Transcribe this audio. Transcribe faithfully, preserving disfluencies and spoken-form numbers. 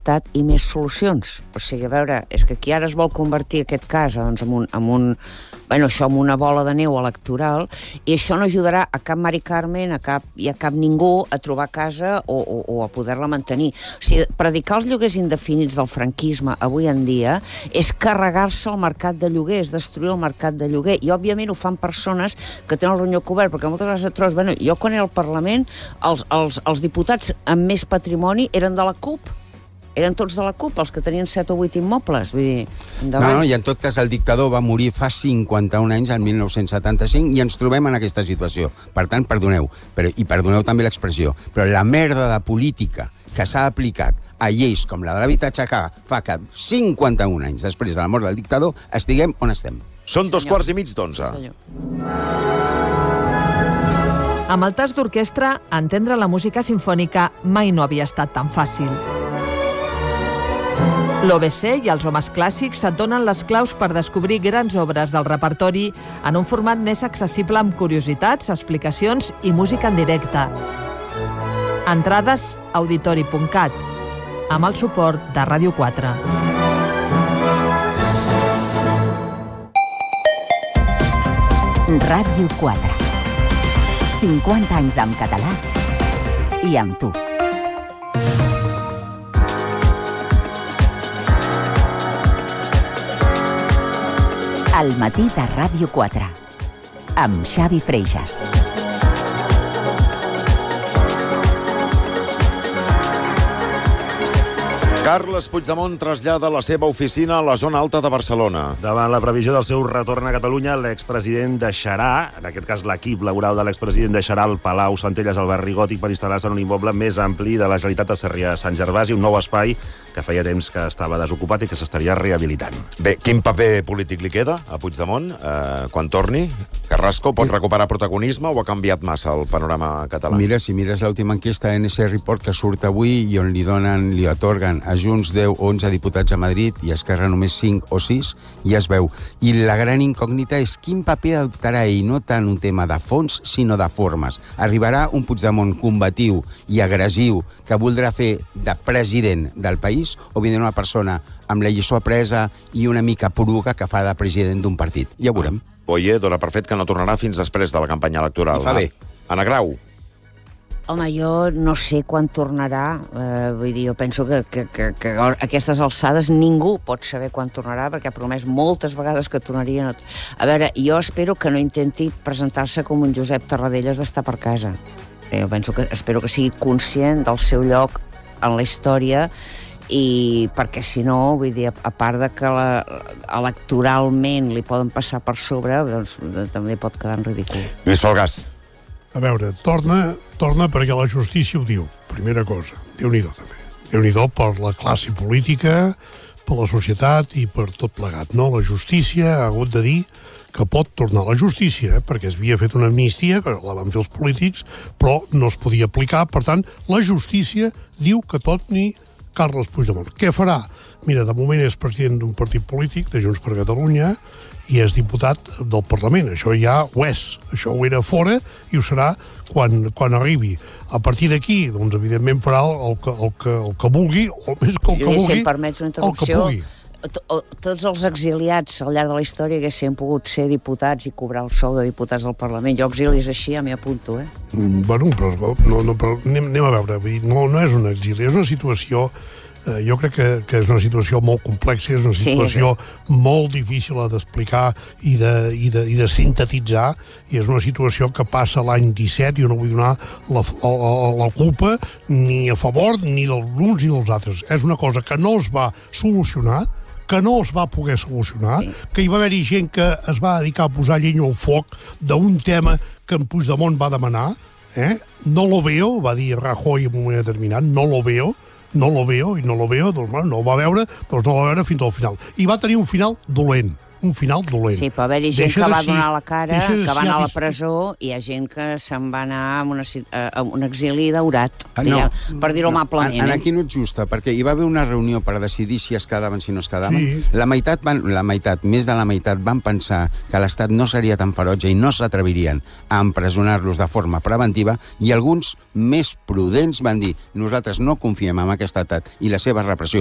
i més solucions. O sigui, a veure, és que qui ara es vol convertir aquest cas doncs, en un, en un, bueno, això, en una bola de neu electoral, i això no ajudarà a cap Mari Carmen, a cap, i a cap ningú a trobar casa o, o, o a poder-la mantenir. O sigui, predicar els lloguers indefinits del franquisme avui en dia és carregar-se el mercat de lloguer, és destruir el mercat de lloguer, i òbviament ho fan persones que tenen el ronyó cobert, perquè moltes vegades et trobes, bueno, jo quan era al Parlament, els, els, els diputats amb més patrimoni eren de la CUP, eren tots de la CUP, els que tenien set o vuit immobles. Vull dir, endavant. No, no, i en tot cas el dictador va morir fa cinquanta-un anys, el mil nou-cents setanta-cinc, i ens trobem en aquesta situació. Per tant, perdoneu, però, i perdoneu també l'expressió, però la merda de política que s'ha aplicat a lleis com la de l'habitatge que fa que cinquanta-un anys després de la mort del dictador estiguem on estem. Són dos quarts i mig d'onze. Amb el tas d'orquestra, entendre la música sinfònica mai no havia estat tan fàcil. L'O B C i els homes clàssics et donen les claus per descobrir grans obres del repertori en un format més accessible amb curiositats, explicacions i música en directe. Entrades auditori punt cat, amb el suport de Ràdio quatre. Ràdio quatre. cinquanta anys en català i amb tu. Al matí de Ràdio quatre, amb Xavi Freixas. Carles Puigdemont trasllada la seva oficina a la zona alta de Barcelona. Davant la previsió del seu retorn a Catalunya, l'expresident deixarà, en aquest cas l'equip laboral de l'expresident deixarà el Palau Centelles al barri Gòtic per instal·lar-se en un immoble més ampli de la Generalitat de Sarrià-Sant Gervasi, un nou espai que feia temps que estava desocupat i que s'estaria rehabilitant. Bé, quin paper polític li queda a Puigdemont eh, quan torni? Carrasco pot recuperar protagonisme o ha canviat massa el panorama català? Mira, si mires l'última enquesta N S Report que surt avui i on li donen, li atorguen a Junts deu o onze diputats a Madrid i a Esquerra només cinc o sis, ja es veu. I la gran incògnita és quin paper adoptarà ell, no tant un tema de fons, sinó de formes. Arribarà un Puigdemont combatiu i agressiu que voldrà fer de president del país o vindrà una persona amb la lliçó apresa i una mica poruga que fa de president d'un partit. Ja ho veurem. Boye dona per fet que no tornarà fins després de la campanya electoral. I fa bé. Anna Grau. Home, jo no sé quan tornarà, eh, vull dir, jo penso que, que, que, que a aquestes alçades ningú pot saber quan tornarà, perquè ha promès moltes vegades que tornaria. A veure, jo espero que no intenti presentar-se com un Josep Tarradellas d'estar per casa. Jo penso que, espero que sigui conscient del seu lloc en la història, i perquè si no, vull dir, a part de que la, electoralment li poden passar per sobre, doncs també pot quedar en ridícul. Lluís Falgàs. A veure, torna, torna perquè la justícia ho diu, primera cosa. Déu-n'hi-do, també. Déu-n'hi-do per la classe política, per la societat i per tot plegat. No, la justícia ha hagut de dir que pot tornar a la justícia, eh, perquè es havia fet una amnistia, que la van fer els polítics, però no es podia aplicar. Per tant, la justícia diu que torni Carles Puigdemont. Què farà? Mira, de moment és president d'un partit polític, de Junts per Catalunya, i és diputat del Parlament. Això ja ho és. Això ho era fora i ho serà quan, quan arribi. A partir d'aquí, doncs, evidentment, farà el, el, que, el, que, el que vulgui, o més que el que vulgui, si em permets una el que interrupció, pugui. Tots els exiliats al llarg de la història haguessin pogut ser diputats i cobrar el sou de diputats del Parlament. Jo exilis així, ja m'hi apunto, eh? Mm, bueno, però, no, no, però anem, anem a veure. Vull dir, no, no és un exili, és una situació... Eh, jo crec que, que és una situació molt complexa, és una situació sí, molt difícil d'explicar i, de, i, de, i de sintetitzar, i és una situació que passa l'any disset, i jo no vull donar la, la, la culpa ni a favor ni dels uns ni dels altres. És una cosa que no es va solucionar, que no es va poder solucionar, sí, que hi va haver-hi gent que es va dedicar a posar llenya al foc d'un tema que en Puigdemont va demanar, eh? No lo veo, va dir Rajoy en un moment determinat, no lo veo, no lo veo, i no lo veo, doncs, bueno, no ho va veure, doncs no ho va veure fins al final. I va tenir un final dolent, un final dolent. Sí, però haver-hi gent Deixa que de va si- donar la cara, deixa de que va si anar a la apis- presó, i hi ha gent que se'n va anar a, una, ci- a a un exili daurat, Ah, diguem, per dir-ho amablement. En, en eh? aquí no ets justa, perquè hi va haver una reunió per decidir si es quedaven, si no es quedaven. Sí. La meitat, van, la meitat, més de la meitat, van pensar que l'Estat no seria tan ferotge i no s'atrevirien a empresonar-los de forma preventiva, i alguns més prudents van dir nosaltres no confiem en aquest estat i la seva repressió